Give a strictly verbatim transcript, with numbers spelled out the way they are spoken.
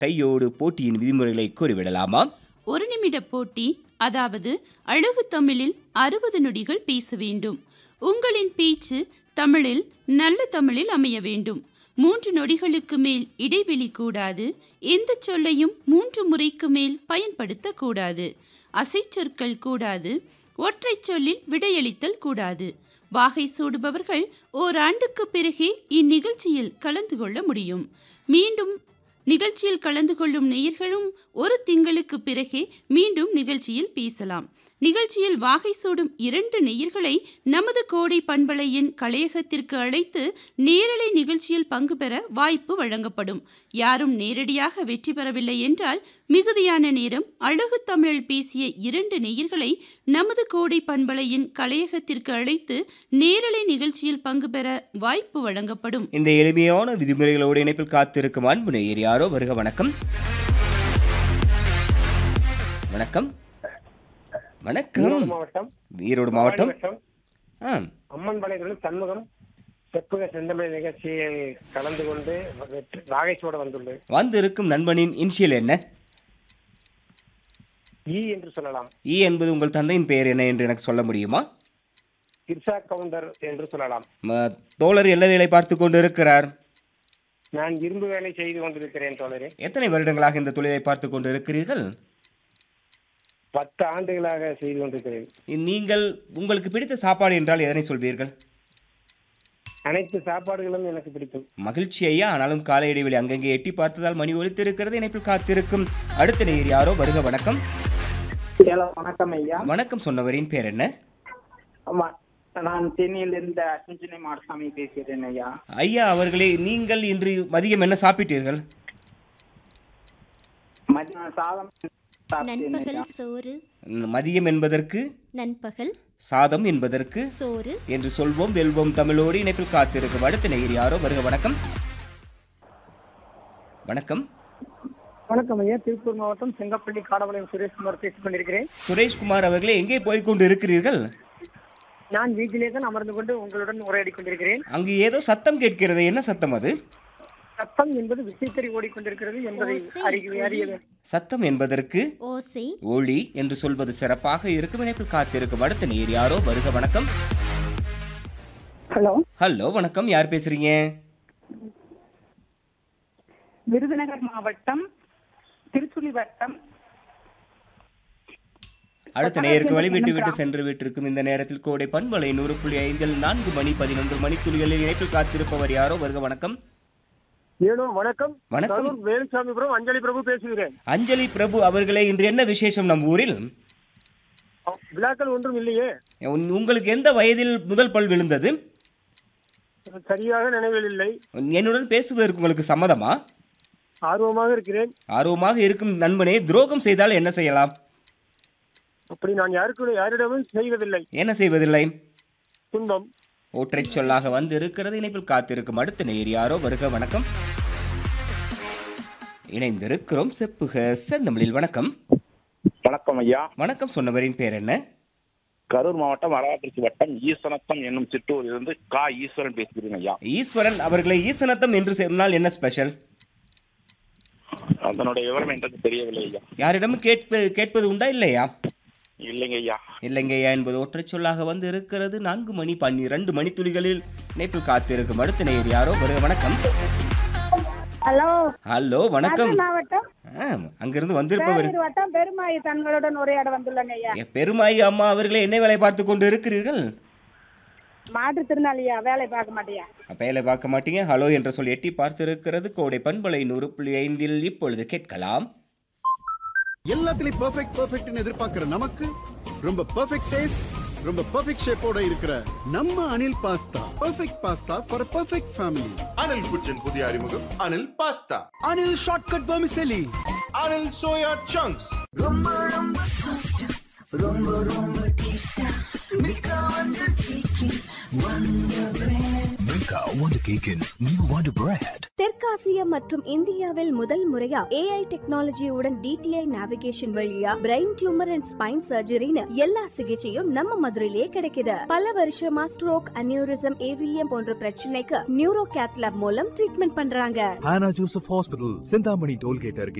கையோடு போட்டியின் விதிமுறைகளை கூறிவிடலாமா? ஒரு நிமிட போட்டி, அதாவது அழகு தமிழில் அறுபது நொடிகள் பேச வேண்டும். உங்களின் பேச்சு தமிழில் நல்ல தமிழில் அமைய வேண்டும். மூன்று நொடிகளுக்கு மேல் இடைவெளி கூடாது. எந்த சொல்லையும் மூன்று முறைக்கு மேல் பயன்படுத்தக்கூடாது. அசைச்சொற்கள் கூடாது. ஒற்றை சொல்லில் விடையளித்தல் கூடாது. வாகை சூடுபவர்கள் ஓராண்டுக்கு பிறகே இந்நிகழ்ச்சியில் கலந்து கொள்ள முடியும். மீண்டும் நிகழ்ச்சியில் கலந்து கொள்ளும் நேயர்களும் ஒரு திங்களுக்கு பிறகே மீண்டும் நிகழ்ச்சியில் பேசலாம். நிகழ்ச்சியில் வாகை சூடும் இரண்டு நேயர்களை நமது கோடை பண்பலையின் கலையகத்திற்கு அழைத்து நேரலை நிகழ்ச்சியில் பங்கு பெற வாய்ப்பு வழங்கப்படும். யாரும் நேரடியாக வெற்றி பெறவில்லை என்றால் மிகுதியான நேரம் அழகு தமிழில் பேசிய இரண்டு நேயர்களை நமது கோடை பண்பலையின் கலையகத்திற்கு அழைத்து நேரலை நிகழ்ச்சியில் பங்கு பெற வாய்ப்பு வழங்கப்படும். இந்த எளிமையான விதிமுறைகளோடு இணைப்பில் காத்திருக்கும் அன்பு நேயர் யாரோ வருக. வணக்கம். வணக்கம். வணக்கம். மாவட்டம் ஈரோடு மாவட்டம் அம்மன் பாளையத்தில் சண்முகம் செப்புக செந்தமிழ் நிகழ்ச்சியில் கலந்து கொண்டு நாகேஷோட வந்துள்ளது. வந்து இருக்கும் நண்பனின் இனிஷியல் என்ன? ஈ என்று சொல்லலாம். ஈ என்பது உங்கள் தந்தையின் பெயர் என்ன என்று எனக்கு சொல்ல முடியுமா? இர்ஷா கவுண்டர் என்று சொல்லலாம். தோழர் என்ன வேலை பார்த்து கொண்டு இருக்கிறார்? நான் இரும்பு வேலை செய்து கொண்டிருக்கிறேன் தோழரே. எத்தனை வருடங்களாக இந்த தொழிலை பார்த்து கொண்டு இருக்கிறீர்கள்? பத்து ஆண்டுகளாக செய்து கொண்டிருக்கிறேன். நீங்கள் உங்களுக்கு பிடித்த சாப்பாடு என்றால் எதனை சொல்வீர்கள்? அனைத்து சாப்பாடுகளும் எனக்கு பிடிக்கும். மகிழ்ச்சி ஐயா. ஆனாலும் கால இடைவெளி அங்கங்கே எட்டி பார்த்ததால் மணி ஒலித்திருக்கிறது. இணைப்பில் காத்திருக்கும் அடுத்த நேயர் யாரோ வருக. வணக்கம். வணக்கம் ஐயா. வணக்கம். சொன்னவரின் பேர் என்ன? நான் சென்னையில் இருந்த சுஞ்சனை மாடசாமி பேசுகிறேன் ஐயா. ஐயா அவர்களே, நீங்கள் இன்று மதியம் என்ன சாப்பிட்டீர்கள்? மதியம் சாதம். நண்பகல் சோறு. மதியம் என்பதற்கு நண்பகல், சாதம் என்பதற்கு சோறு என்று சொல்வோம். வெல்வோம் தமிழோடு. இணைப்பில் காத்திருக்கும் அடுத்த நேயர் யாரோ வருக. வணக்கம். வணக்கம். வணக்கம் ஐயா. திருப்பூர் மாவட்டம் செங்கப்பள்ளி காடபாளையம் சுரேஷ்குமார் பேசிக் கொண்டிருக்கிறேன். சுரேஷ்குமார் அவர்களே, எங்கே போய்கொண்டு இருக்கிறீர்கள்? நான் வீட்டிலே தான் அமர்ந்து கொண்டு உங்களுடன் உரையாடி கொண்டிருக்கிறேன். அங்கு ஏதோ சத்தம் கேட்கிறது. என்ன சத்தம் அது? சத்தம் என்பது விசைத்தறி ஓடிக்கொண்டிருக்கிறது என்பதை அறிய. சத்தம் என்பதற்கு ஓசை, ஒளி என்று சொல்வது சிறப்பாக இருக்கும். இணைப்பில் காத்திருக்கும் அடுத்த நேயர் யாரோ வருக. வணக்கம். ஹலோ. ஹலோ வணக்கம். யார் பேசுறீங்க? விருதுநகர் மாவட்டம் திருச்சுழி வட்டம். அடுத்த நேயருக்கு வழிவிட்டு விட்டு சென்று விட்டிருக்கும் இந்த நேரத்தில் கோடை பண்பலை நூறு புள்ளி ஐந்தில் நான்கு மணி பதினொன்று மணித்துளிகளில் இணைப்பில் காத்திருப்பவர் யாரோ வருக. வணக்கம். ஏனோ வணக்கம். வணக்கம். வேலுசாமிபுரம் அஞ்சலி பிரபு பேசுகிறேன். அஞ்சலி பிரபு அவர்களே, இன்று என்ன விசேஷம் நம் ஊரில்? விழாக்கள் ஒன்றும் இல்லையே. உங்களுக்கு எந்த வயதில் முதல் பல் விழுந்தது? சரியாக நினைவில் இல்லை. என்னுடன் பேசுவதற்கு உங்களுக்கு சம்மதமா? ஆர்வமாக இருக்கிறேன். ஆர்வமாக இருக்கும் நண்பனே, துரோகம் செய்தால் என்ன செய்யலாம்? அப்படி நான் யாருக்கு யாரிடமும் செய்வதில்லை. என்ன செய்வதில்லை? துன்பம். ஒற்றை சொல்லாக வந்து இருக்கிறது. இணைப்பில் காத்திருக்கும் அடுத்த நேயர் யாரோ வருக. வணக்கம். இணைந்திருக்கிறோம் செப்புக செந்தமிழில். வணக்கம். வணக்கம் ஐயா. வணக்கம். சொன்னவரின் பேர் என்ன? கரூர் மாவட்டம் அரவாக்குறிச்சி வட்டம் ஈசனத்தம் என்னும் சிற்றூரில் இருந்து கா ஈஸ்வரன் பேசுகிறேன் ஐயா. ஈஸ்வரன் அவர்களை, ஈசனத்தம் என்று சொன்னால் என்ன ஸ்பெஷல்? அதனுடைய விவரம் எனக்கு தெரியவில்லை ஐயா. யாரிடமும் கேட்பது கேட்பது உண்டா இல்லையா? இல்லைங்க ஐயா. இல்லைங்க ஐயா என்பது ஒற்றை சொல்லாக வந்து இருக்கிறது. நான்கு மணி பன்னிரண்டு மணித்துளிகளில் இணைப்பில் காத்திருக்கும் அடுத்த நேயர் யாரோ வருக. வணக்கம். ஹலோ. ஹலோ வணக்கம். மாவட்டம் அங்கிருந்து வந்திருப்பவர் வட்டம் பெருமாயி தங்களுடன் உரையாட வந்துள்ளங்க ஐயா. பெருமாயி அம்மா அவர்களே, என்ன வேலை பார்த்து கொண்டு இருக்கிறீர்கள்? மாற்றுத்திறனாளியா? வேலை பார்க்க மாட்டியா? வேலை பார்க்க மாட்டீங்க. ஹலோ என்று சொல்லி எட்டி பார்த்து இருக்கிறது கோடை பண்பலை நூறு புள்ளி ஐந்தில். இப்பொழுது கேட்கலாம். எல்லாத்துலயும் பெர்ஃபெக்ட் பெர்ஃபெக்ட்னு எதிர்பார்க்கிற நமக்கு ரொம்ப பெர்ஃபெக்ட் டேஸ்ட், ரொம்ப பெர்ஃபெக்ட் ஷேப்போட இருக்கிற நம்ம Anil pasta. Perfect pasta for perfect family. Anil குச்சின் புதிய அறிமுகம் Anil pasta. Anil shortcut vermicelli. Anil soya chunks. ரொம்ப ரொம்ப சாஃப்ட், ரொம்ப ரொம்ப டேஸ்டா, Milkha wonder caking wonder bread. Milka Wonder Cake in New Wonder Bread. தெற்காசியா மற்றும் இந்தியாவில் முதல் முறையா ஏஐ டெக்னாலஜியுடன் டிடிஐ நேவிகேஷன் வழியா பிரெயின் டியூமர் அண்ட் ஸ்பைன் சர்ஜரின்னு எல்லா சிகிச்சையும் நம்ம மதுரையிலே கிடைக்குது. பல வருஷமா ஸ்ட்ரோக், அனியூரிசம், ஏவிஎம் போன்ற பிரச்சனைக்கு நியூரோ கேத் லேப் மூலம் ட்ரீட்மெண்ட் பண்றாங்க. Hannah Joseph Hospital, Sindhamani Tollgate.